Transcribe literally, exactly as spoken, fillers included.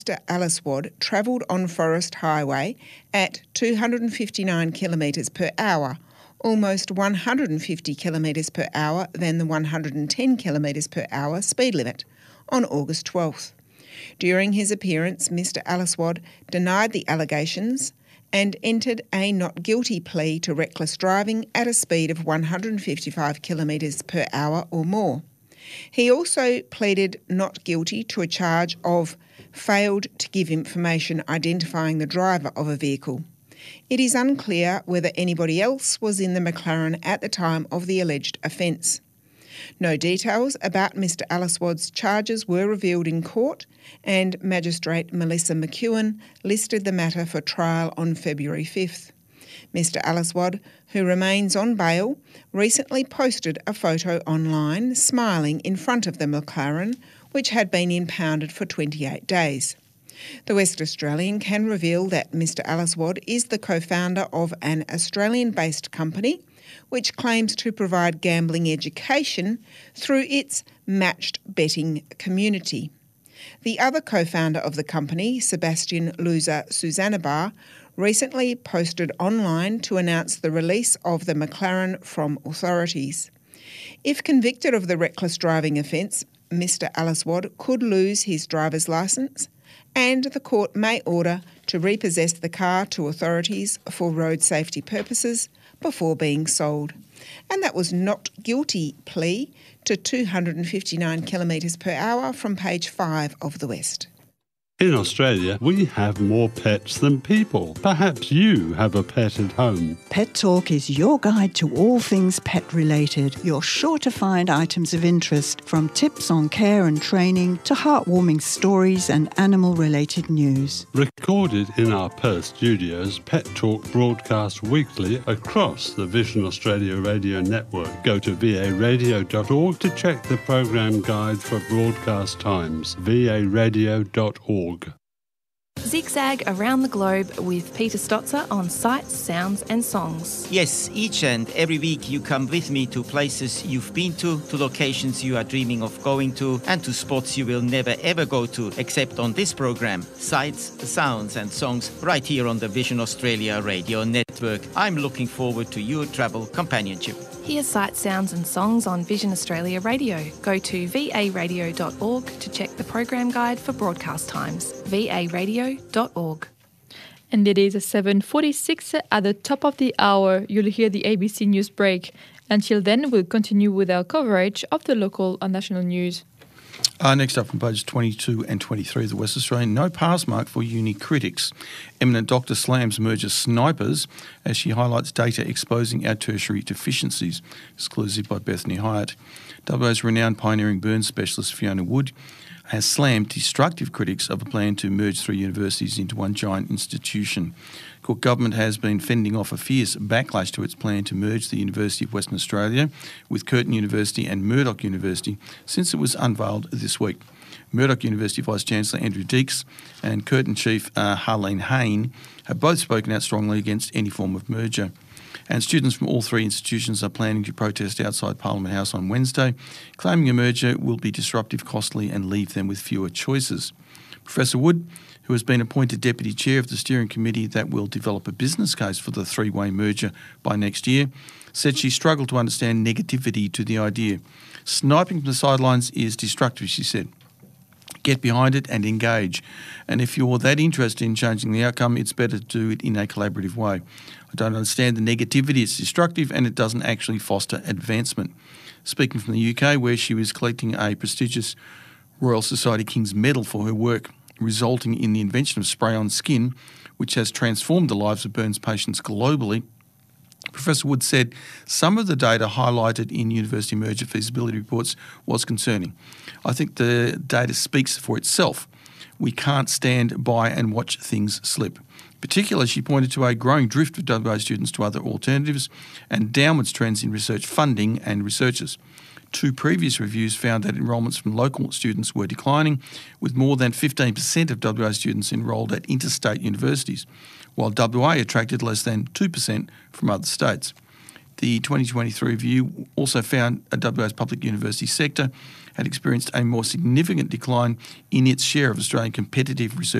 Mister Alice Wad travelled on Forest Highway at two hundred fifty-nine kilometres per hour, almost one hundred fifty kilometres per hour than the one hundred ten kilometres per hour speed limit, on August twelfth. During his appearance, Mister Alice Wad denied the allegations and entered a not guilty plea to reckless driving at a speed of one hundred fifty-five kilometres per hour or more. He also pleaded not guilty to a charge of failed to give information identifying the driver of a vehicle. It is unclear whether anybody else was in the McLaren at the time of the alleged offence. No details about Mister Alice Wad's charges were revealed in court, and Magistrate Melissa McEwen listed the matter for trial on February fifth. Mister Alice Wad, who remains on bail, recently posted a photo online smiling in front of the McLaren, which had been impounded for twenty-eight days. The West Australian can reveal that Mister Alice Wad is the co-founder of an Australian-based company which claims to provide gambling education through its matched betting community. The other co-founder of the company, Sebastian Loser Susanabar, recently posted online to announce the release of the McLaren from authorities. If convicted of the reckless driving offence, Mister Alice Wad could lose his driver's licence, and the court may order to repossess the car to authorities for road safety purposes before being sold. And that was not guilty plea to two hundred fifty-nine kilometres per hour from page five of The West. In Australia, we have more pets than people. Perhaps you have a pet at home. Pet Talk is your guide to all things pet-related. You're sure to find items of interest, from tips on care and training to heartwarming stories and animal-related news. Recorded in our Perth studios, Pet Talk broadcasts weekly across the Vision Australia radio network. Go to v a radio dot org to check the program guide for broadcast times. v a radio dot org. Zigzag around the globe with Peter Stotzer on Sights, Sounds and Songs. Yes, each and every week you come with me to places you've been to, to locations you are dreaming of going to, and to spots you will never ever go to, except on this program, Sights, Sounds and Songs, right here on the Vision Australia radio network. I'm looking forward to your travel companionship. Hear Sights, Sounds and Songs on Vision Australia Radio. Go to v a radio dot org to check the program guide for broadcast times. v a radio dot org. And it is seven forty-six at the top of the hour. You'll hear the A B C News break. Until then, we'll continue with our coverage of the local and national news. Uh, next up from pages twenty-two and twenty-three of the West Australian, no pass mark for uni critics. Eminent Doctor slams merger snipers as she highlights data exposing our tertiary deficiencies. Exclusive by Bethany Hyatt. W A's renowned pioneering burns specialist Fiona Wood has slammed destructive critics of a plan to merge three universities into one giant institution. Cook Government has been fending off a fierce backlash to its plan to merge the University of Western Australia with Curtin University and Murdoch University since it was unveiled this week. Murdoch University Vice-Chancellor Andrew Deeks and Curtin Chief uh, Harlene Hayne have both spoken out strongly against any form of merger. And students from all three institutions are planning to protest outside Parliament House on Wednesday, claiming a merger will be disruptive, costly and leave them with fewer choices. Professor Wood, who has been appointed Deputy Chair of the steering committee that will develop a business case for the three-way merger by next year, said she struggled to understand negativity to the idea. Sniping from the sidelines is destructive, she said. Get behind it and engage. And if you're that interested in changing the outcome, it's better to do it in a collaborative way. I don't understand the negativity. It's destructive and it doesn't actually foster advancement. Speaking from the U K, where she was collecting a prestigious Royal Society King's Medal for her work, resulting in the invention of spray-on skin, which has transformed the lives of burns patients globally, Professor Wood said some of the data highlighted in university merger feasibility reports was concerning. I think the data speaks for itself. We can't stand by and watch things slip. Particularly, she pointed to a growing drift of W A students to other alternatives and downwards trends in research funding and researchers. Two previous reviews found that enrolments from local students were declining, with more than fifteen percent of W A students enrolled at interstate universities, while W A attracted less than two percent from other states. The twenty twenty-three review also found a W A's public university sector had experienced a more significant decline in its share of Australian competitive research